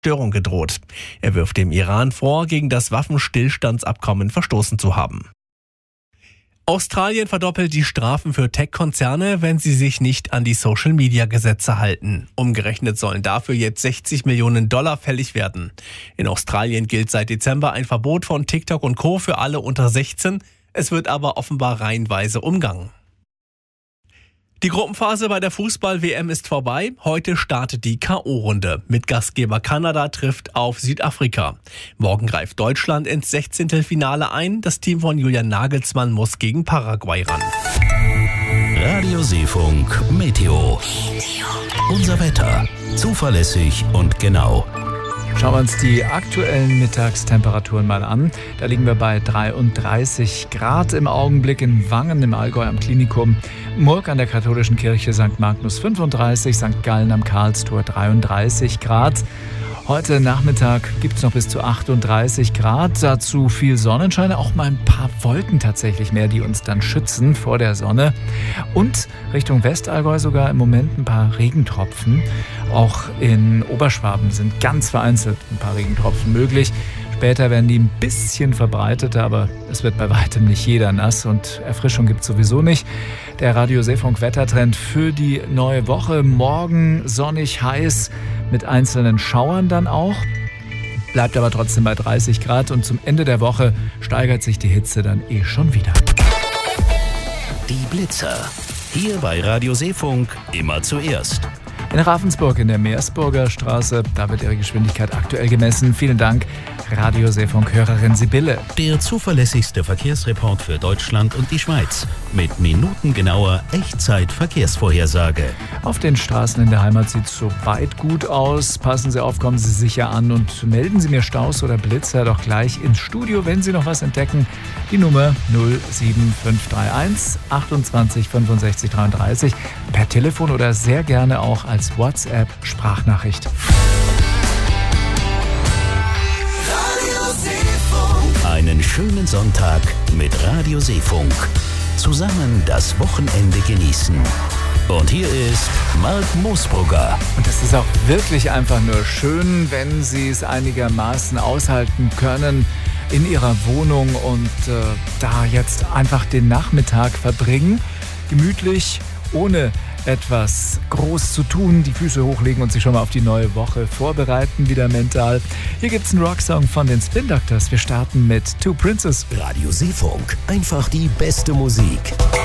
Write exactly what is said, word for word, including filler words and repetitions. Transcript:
Zerstörung gedroht. Er wirft dem Iran vor, gegen das Waffenstillstandsabkommen verstoßen zu haben. Australien verdoppelt die Strafen für Tech-Konzerne, wenn sie sich nicht an die Social-Media-Gesetze halten. Umgerechnet sollen dafür jetzt sechzig Millionen Dollar fällig werden. In Australien gilt seit Dezember ein Verbot von TikTok und Co. für alle unter sechzehn. Es wird aber offenbar reihenweise umgangen. Die Gruppenphase bei der Fußball-W M ist vorbei. Heute startet die K O-Runde. Mit Gastgeber Kanada trifft auf Südafrika. Morgen greift Deutschland ins Sechzehntelfinale ein. Das Team von Julian Nagelsmann muss gegen Paraguay ran. Radio Seefunk Meteo. Unser Wetter. Zuverlässig und genau. Schauen wir uns die aktuellen Mittagstemperaturen mal an. Da liegen wir bei dreiunddreißig Grad im Augenblick in Wangen im Allgäu am Klinikum. Murg an der katholischen Kirche Sankt Magnus fünfunddreißig, Sankt Gallen am Karlstor dreiunddreißig Grad. Heute Nachmittag gibt es noch bis zu achtunddreißig Grad. Dazu viel Sonnenschein, auch mal ein paar Wolken tatsächlich mehr, die uns dann schützen vor der Sonne. Und Richtung Westallgäu sogar im Moment ein paar Regentropfen. Auch in Oberschwaben sind ganz vereinzelt ein paar Regentropfen möglich. Später werden die ein bisschen verbreiteter, aber es wird bei weitem nicht jeder nass und Erfrischung gibt es sowieso nicht. Der Radio Seefunk Wettertrend für die neue Woche. Morgen sonnig, heiß, mit einzelnen Schauern dann auch. Bleibt aber trotzdem bei dreißig Grad und zum Ende der Woche steigert sich die Hitze dann eh schon wieder. Die Blitzer. Hier bei Radio Seefunk immer zuerst. In Ravensburg in der Meersburger Straße, da wird ihre Geschwindigkeit aktuell gemessen. Vielen Dank, Radio Seefunk-Hörerin Sibylle. Der zuverlässigste Verkehrsreport für Deutschland und die Schweiz. Mit minutengenauer Echtzeit-Verkehrsvorhersage. Auf den Straßen in der Heimat sieht es soweit gut aus. Passen Sie auf, kommen Sie sicher an und melden Sie mir Staus oder Blitzer doch gleich ins Studio, wenn Sie noch was entdecken. Die Nummer null sieben fünf drei eins achtundzwanzig fünfundsechzig dreiunddreißig per Telefon oder sehr gerne auch als WhatsApp-Sprachnachricht. Einen schönen Sonntag mit Radio Seefunk. Zusammen das Wochenende genießen. Und hier ist Mark Moosbrugger. Und es ist auch wirklich einfach nur schön, wenn Sie es einigermaßen aushalten können in Ihrer Wohnung und äh, da jetzt einfach den Nachmittag verbringen. Gemütlich, ohne etwas groß zu tun, die Füße hochlegen und sich schon mal auf die neue Woche vorbereiten, wieder mental. Hier gibt's einen Rocksong von den Spin Doctors. Wir starten mit Two Princes. Radio Seefunk, einfach die beste Musik.